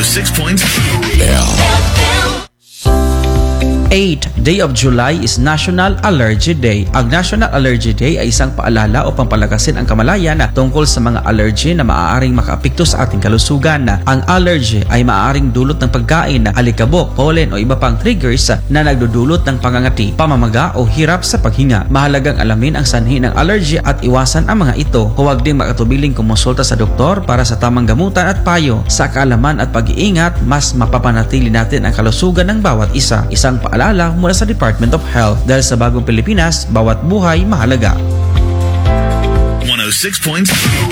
106.2 8. Day of July is National Allergy Day. Ang National Allergy Day ay isang paalala upang palakasin ang kamalayan tungkol sa mga allergy na maaaring makaapekto sa ating kalusugan. Ang allergy ay maaaring dulot ng pagkain, alikabok, pollen o iba pang triggers na nagdudulot ng pangangati, pamamaga o hirap sa paghinga. Mahalagang alamin ang sanhi ng allergy at iwasan ang mga ito. Huwag ding makatubiling kumonsulta sa doktor para sa tamang gamutan at payo. Sa kaalaman at pag-iingat, mas mapapanatili natin ang kalusugan ng bawat isa. Isang paalala mula sa Department of Health. Dahil sa bagong Pilipinas, bawat buhay mahalaga. 106.2